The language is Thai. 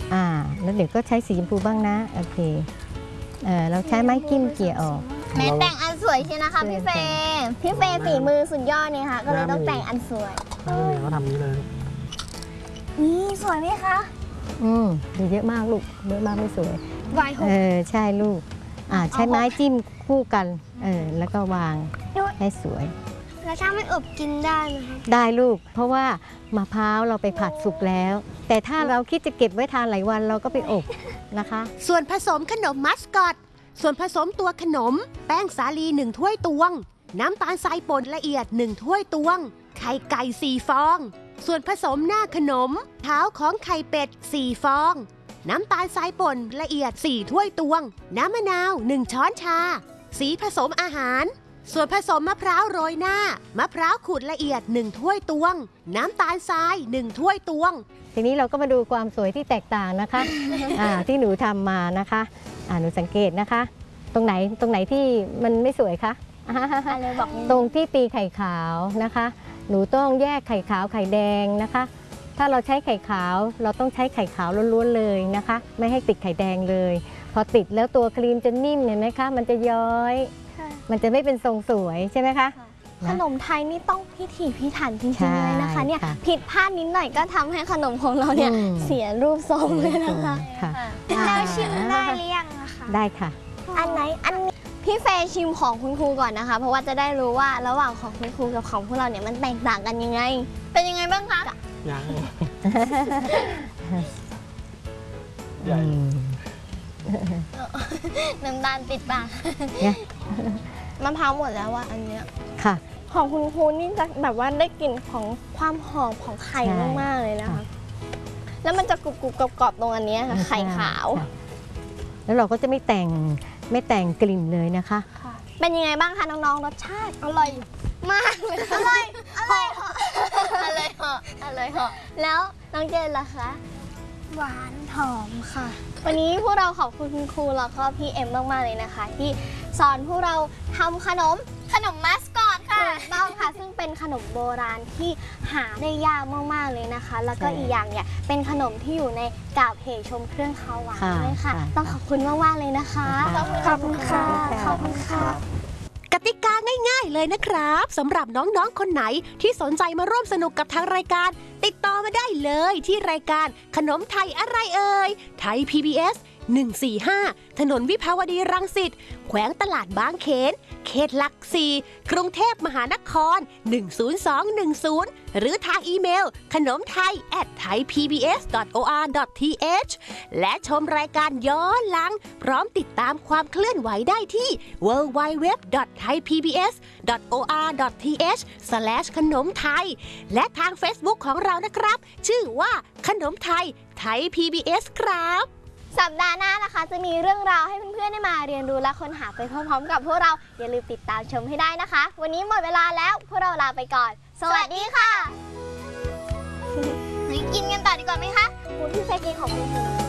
แล้วเดี๋ยวก็ใช้สีชมพูบ้างนะโอเคเราใช้ไม้จิ้มเกี่ยออกแม้แต่งอันสวยใช่นะคะพี่เฟย์ฝีมือสุดยอดเนี่ยค่ะก็เลยต้องแต่งอันสวยเขาทำนี้เลยนี่สวยไหมคะดูเยอะมากลูกเยอะมากไม่สวยใช่ลูกใช้ไม้จิ้มคู่กันแล้วก็วางให้สวยแล้วถ้าไม่อบกินได้ไหมคะได้ลูกเพราะว่ามะพร้าวเราไปผัดสุกแล้วแต่ถ้าเราคิดจะเก็บไว้ทานหลายวันเราก็ไปอบนะคะส่วนผสมขนมมัสคอตส่วนผสมตัวขนมแป้งสาลี1 ถ้วยตวงน้ำตาลทรายป่นละเอียด1 ถ้วยตวงไข่ไก่4 ฟองส่วนผสมหน้าขนมเท้าของไข่เป็ด4 ฟองน้ำตาลทรายป่นละเอียด4 ถ้วยตวงน้ำมะนาว1 ช้อนชาสีผสมอาหารส่วนผสมมะพร้าวโรยหน้ามะพร้าวขูดละเอียด1 ถ้วยตวงน้ำตาลทราย1 ถ้วยตวงทีนี้เราก็มาดูความสวยที่แตกต่างนะคะ ที่หนูทำมานะคะหนูสังเกตนะคะตรงไหนที่มันไม่สวยคะตรงที่ตีไข่ขาวนะคะหนูต้องแยกไข่ขาวไข่แดงนะคะถ้าเราใช้ไข่ขาวเราต้องใช้ไข่ขาวล้วนๆเลยนะคะไม่ให้ติดไข่แดงเลยพอติดแล้วตัวครีมจะนิ่มเห็นไหมคะมันจะย้อยมันจะไม่เป็นทรงสวยใช่ไหมคะขนมไทยนี่ต้องพิถีพิถันจริงๆเลยนะคะเนี่ยผิดพลาดนิดหน่อยก็ทำให้ขนมของเราเนี่ยเสียรูปทรงเลยนะคะแล้วชิมได้หรือยังนะคะได้ค่ะอันนี้พี่เฟย์ชิมของคุณครูก่อนนะคะเพราะว่าจะได้รู้ว่าระหว่างของคุณครูกับของพวกเราเนี่ยมันแตกต่างกันยังไงเป็นยังไงบ้างคะยังน้ำตาลติดปากมะพร้าวหมดแล้วว่าอันเนี้ยค่ะของคุณครูนี่จะแบบว่าได้กลิ่นของความหอมของไข่มากๆเลยนะคะแล้วมันจะกรุบๆกรอบๆตรงอันนี้ค่ะไข่ขาวแล้วเราก็จะไม่แต่งกลิ่นเลยนะคะเป็นยังไงบ้างคะน้องๆรสชาติอร่อยมากเลยอร่อยเหาะแล้วน้องเจนล่ะคะหวานหอมค่ะวันนี้พวกเราขอบคุณคุณครูแล้วก็พี่เอ็มมากๆเลยนะคะที่สอนพวกเราทำขนมมัสคอตค่ะถูกต้องค่ะซึ่งเป็นขนมโบราณที่หาได้ยากมากๆเลยนะคะแล้วก็อีกอย่างเนี่ยเป็นขนมที่อยู่ในกาบเหชมเครื่องคาวหวานด้วยค่ะต้องขอบคุณมากๆเลยนะคะขอบคุณค่ะกติกาง่ายๆเลยนะครับสำหรับน้องๆคนไหนที่สนใจมาร่วมสนุกกับทางรายการติดต่อมาได้เลยที่รายการขนมไทยอะไรเอ่ยไทย PBS 145ถนนวิภาวดีรังสิตแขวงตลาดบางเขนเขตหลัก4กรุงเทพมหานคร10210หรือทางอีเมลขนมไทย@thaipbs.or.th และชมรายการย้อนหลังพร้อมติดตามความเคลื่อนไหวได้ที่ www.thaipbs.or.th/ขนมไทยและทาง Facebook ของเรานะครับชื่อว่าขนมไทย PBS ครับสัปดาห์หน้านะคะจะมีเรื่องราวให้เพื่อนๆได้มาเรียนรู้และค้นหาไปพร้อมๆกับพวกเราอย่าลืมติดตามชมให้ได้นะคะวันนี้หมดเวลาแล้วพวกเราลาไปก่อนสวัสดีค่ะกินกันต่อดีกว่าไหมคะคุณพี่เฟย์กินของคุณ